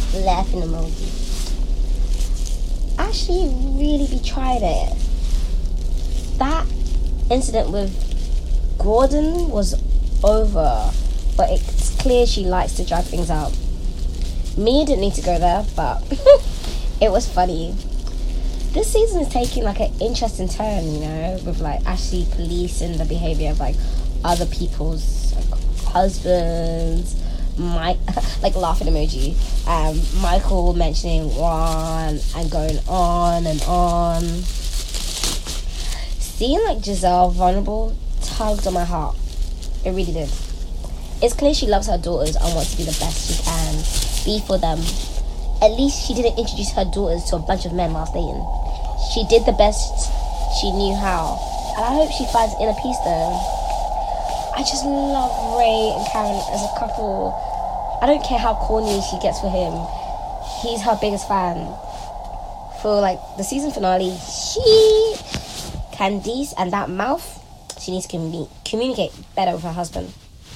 Laughing emoji. Ashley really be trying it. That incident with Gordon was over, but it's clear she likes to drag things out. Me didn't need to go there, but it was funny. This season is taking like an interesting turn, you know, with like Ashley policing the behavior of like other people's husbands, like laughing emoji, Michael mentioning Juan and going on and on. Seeing like Giselle vulnerable tugged on my heart. It really did. It's clear she loves her daughters and wants to be the best she can be for them. At least she didn't introduce her daughters to a bunch of men whilst dating. She did the best she knew how, and I hope she finds inner peace though. I just love Ray and Karen as a couple. I don't care how corny she gets for him. He's her biggest fan. For like the season finale, Candice and that mouth, she needs to communicate better with her husband.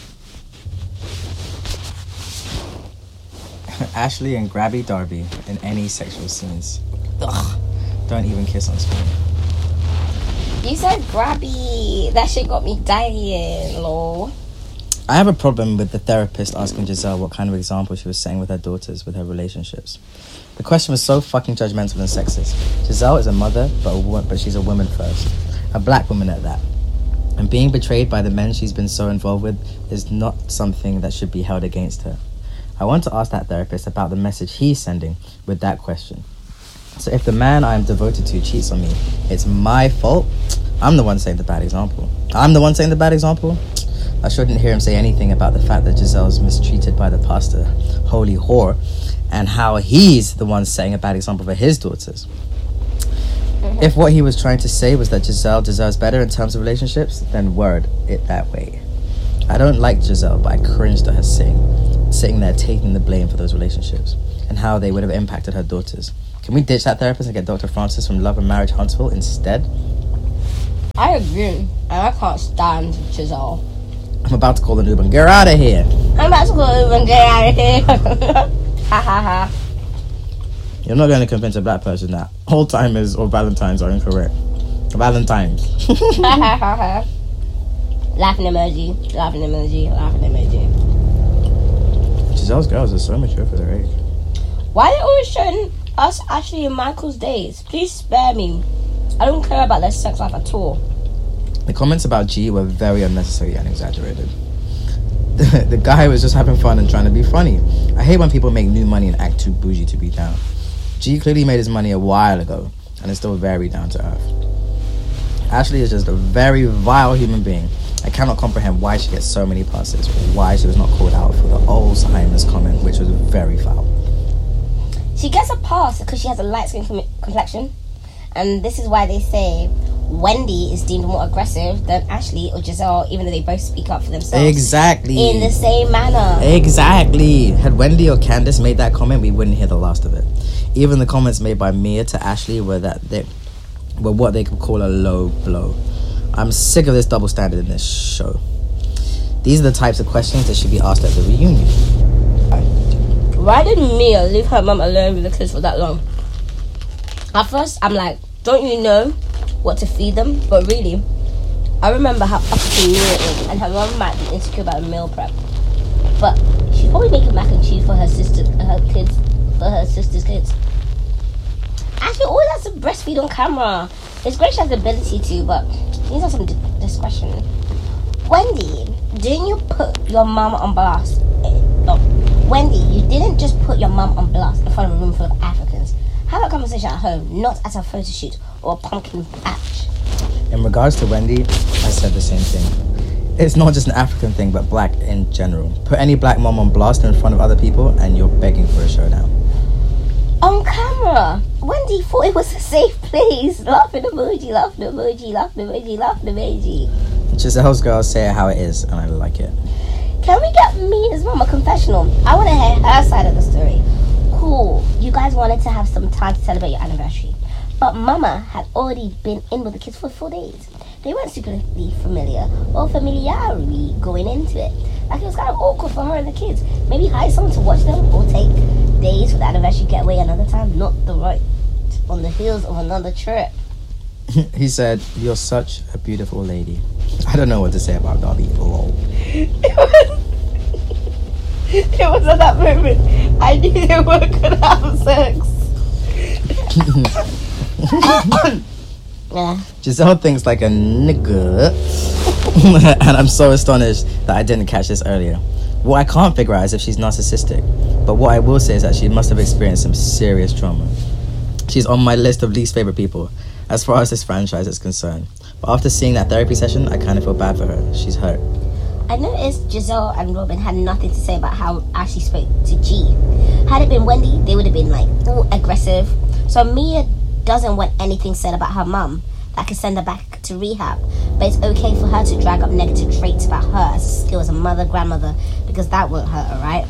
Ashley and Grabby Darby in any sexual scenes. Ugh. Don't even kiss on screen. You said Grabby. That shit got me dying, lol. I have a problem with the therapist asking Giselle what kind of example she was setting with her daughters with her relationships. The question was so fucking judgmental and sexist. Giselle is a mother, but she's a woman first. A black woman at that. And being betrayed by the men she's been so involved with is not something that should be held against her. I want to ask that therapist about the message he's sending with that question. So if the man I am devoted to cheats on me, it's my fault. I'm the one saying the bad example. I shouldn't hear him say anything about the fact that Giselle's mistreated by the pastor, holy whore, and how he's the one setting a bad example for his daughters. If what he was trying to say was that Giselle deserves better in terms of relationships, then word it that way. I don't like Giselle, but I cringed at her sitting there taking the blame for those relationships and how they would have impacted her daughters. Can we ditch that therapist and get Dr. Francis from Love and Marriage Huntsville instead? I agree, and I can't stand Giselle. I'm about to call an Uber and get out of here. Ha ha ha. You're not going to convince a black person that all timers or Valentines are incorrect. Valentines. Laughing emoji. Giselle's girls are so mature for their age. Why are they always showing us Ashley and Michael's days? Please spare me. I don't care about their sex life at all. The comments about G were very unnecessary and exaggerated. The guy was just having fun and trying to be funny. I hate when people make new money and act too bougie to be down. G clearly made his money a while ago and is still very down to earth. Ashley is just a very vile human being. I cannot comprehend why she gets so many passes, or why she was not called out for the Alzheimer's comment, which was very foul. She gets a pass because she has a light skin complexion, and this is why they say Wendy is deemed more aggressive than Ashley or Giselle, even though they both speak up for themselves. Exactly. In the same manner. Exactly. Had Wendy or Candace made that comment, we wouldn't hear the last of it. Even the comments made by Mia to Ashley were what they could call a low blow. I'm sick of this double standard in this show. These are the types of questions that should be asked at the reunion. Why did Mia leave her mum alone with the kids for that long? At first, I'm like, don't you know what to feed them? But really, I remember how uppity Mia is, and her mum might be insecure about meal prep. But she's probably making mac and cheese for her sister's kids. Actually, always has to breastfeed on camera. It's great she has the ability to, but needs to have some discretion. Wendy, didn't you put your mum on blast? Wendy, you didn't just put your mum on blast in front of a room full of Africans. Have a conversation at home, not at a photo shoot or a pumpkin patch. In regards to Wendy, I said the same thing. It's not just an African thing, but black in general. Put any black mom on blast in front of other people and you're begging for a showdown. On camera, Wendy thought it was a safe place. Laughing emoji. Giselle's girls say it how it is, and I like it. Can we get Mina's mom a confessional? I want to hear her side of the story. Cool, you guys wanted to have some time to celebrate your anniversary, but Mama had already been in with the kids for 4 days. They weren't superly familiar or familiarly going into it. Like, it was kind of awkward for her and the kids. Maybe hire someone to watch them or take days for the anniversary getaway another time, not the right on the heels of another trip. He said, "You're such a beautiful lady." I don't know what to say about Darby. Lol. It was at that moment I knew they were gonna have sex. Yeah. Giselle thinks like a nigga. And I'm so astonished that I didn't catch this earlier. What I can't figure out is if she's narcissistic. But what I will say is that she must have experienced some serious trauma. She's on my list of least favorite people as far as this franchise is concerned. But after seeing that therapy session, I kind of feel bad for her. She's hurt. I noticed Giselle and Robin had nothing to say about how Ashley spoke to G. Had it been Wendy, they would have been like all aggressive. So Mia doesn't want anything said about her mum that could send her back to rehab. But it's okay for her to drag up negative traits about her as a skill as a mother, grandmother, because that won't hurt her, right?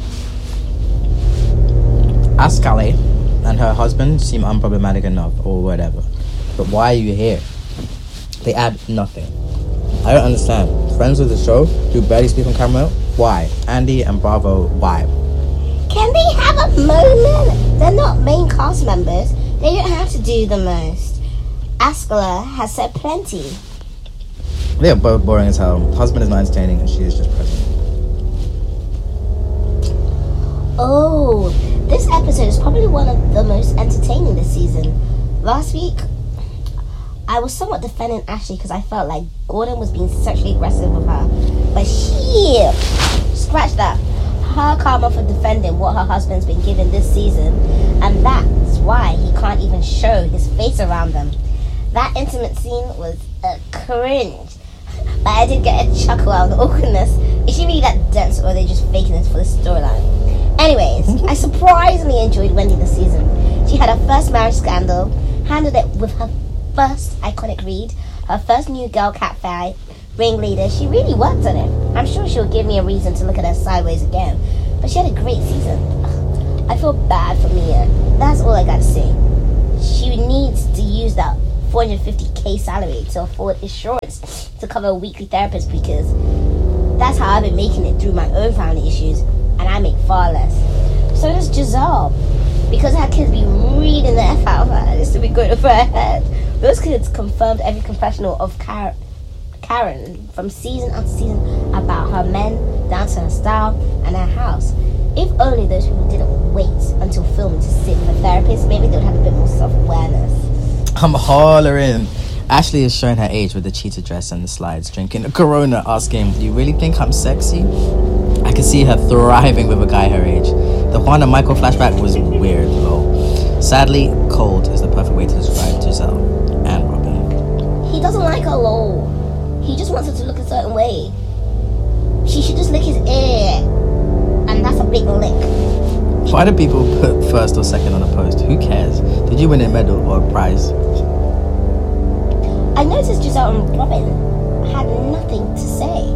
Ascali and her husband seem unproblematic enough or whatever. But why are you here? They add nothing. I don't understand. Friends of the show who barely speak on camera? Why? Andy and Bravo, why? Can they have a moment? They're not main cast members. They don't have to do the most. Ascala has said plenty. They are both boring as hell. Husband is not entertaining and she is just present. Oh, this episode is probably one of the most entertaining this season. Last week, I was somewhat defending Ashley because I felt like Gordon was being sexually aggressive with her. But here, scratch that. Her karma for defending what her husband's been given this season, and that's why he can't even show his face around them. That intimate scene was a cringe. But I did get a chuckle out of the awkwardness. Is she really that dense, or are they just faking this for the storyline? Anyways, I surprisingly enjoyed Wendy this season. She had her first marriage scandal, handled it with her first iconic read, her first new girl cat fight, ringleader. She really worked on it. I'm sure she'll give me a reason to look at her sideways again. But she had a great season. I feel bad for Mia. That's all I gotta say. She needs to use that $450K salary to afford insurance to cover a weekly therapist, because that's how I've been making it through my own family issues, and I make far less. So does Giselle, because her kids be reading the F out of her just to be good for her head. Those kids confirmed every confessional of Karen from season after season about her men down to her style and her house. If only those people didn't wait until filming to sit with a therapist, maybe they would have a bit more self-awareness. I'm hollering. Ashley is showing her age with the cheetah dress and the slides, drinking a Corona, asking, "Do you really think I'm sexy?" I can see her thriving with a guy her age. The Juan and Michael flashback was weird, though. Sadly, cold is the perfect way to describe Giselle and Robin. He doesn't like her, lol. He just wants her to look a certain way. She should just lick his ear. And that's a big lick. Why do people put first or second on a post? Who cares? Did you win a medal or a prize? I noticed Giselle and Robin had nothing to say.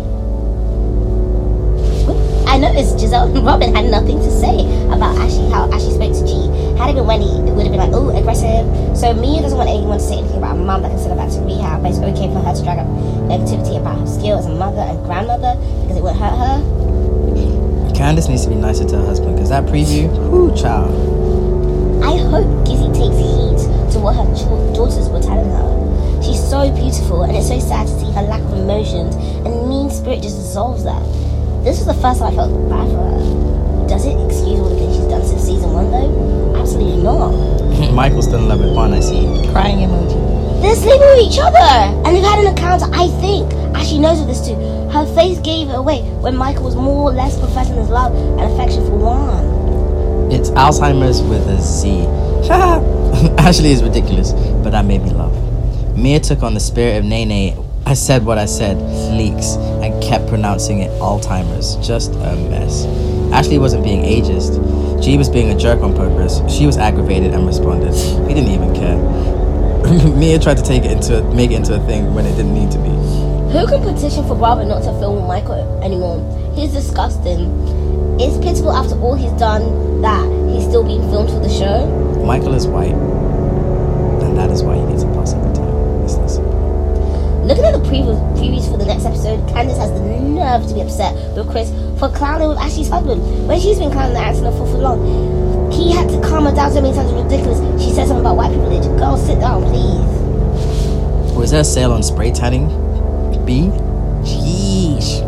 About Ashley, how Ashley spoke to G. Had it been Wendy, it would have been like, oh, aggressive. So Mia doesn't want anyone to say anything about her mum that can send her back to rehab, but it's okay for her to drag up negativity about her skill as a mother and grandmother because it won't hurt her. Candace needs to be nicer to her husband, because that preview, whoo, child. I hope Gizzy takes heed to what her daughters were telling her. She's so beautiful, and it's so sad to see her lack of emotions, and mean spirit just dissolves that. This was the first time I felt bad for her. Does it excuse all the things she's done since season 1 though? Absolutely not. Michael's still in love with Juan, I see. Crying emoji. They're sleeping with each other, and they've had an encounter, I think. Ashley knows of this too. Her face gave it away when Michael was more or less professing his love and affection for Juan. It's Alzheimer's with a Z. Ashley is ridiculous, but that made me laugh. Mia took on the spirit of Nene. I said what I said, leaks, and kept pronouncing it Alzheimer's. Just a mess. Ashley wasn't being ageist. G was being a jerk on purpose. She was aggravated and responded. He didn't even care. Mia tried to make it into a thing when it didn't need to be. Who can petition for Bravo not to film Michael anymore? He's disgusting. It's pitiful after all he's done that he's still being filmed for the show. Michael is white, and that is why he needs a pass every time. Looking at the previews for the next episode, Candace has the nerve to be upset with Chris for clowning with Ashley's husband when she's been clowning the actor for long. He had to calm her down so many times. It was ridiculous. She said something about white privilege. Girl, sit down, please. Was there a sale on spray tanning? B? Sheesh.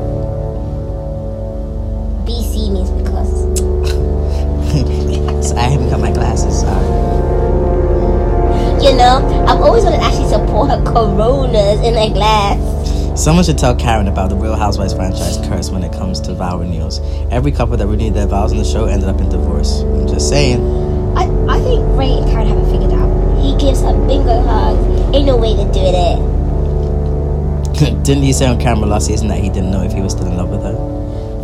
BC means because. So I haven't got my glasses. Sorry. You know, I've always wanted to actually support her Coronas in a glass. Someone should tell Karen about the Real Housewives franchise curse when it comes to vow renewals. Every couple that renewed their vows on the show ended up in divorce. I'm just saying. I think Ray and Karen haven't figured out. He gives her bingo hugs. Ain't no way to do it. Didn't he say on camera last season that he didn't know if he was still in love with her?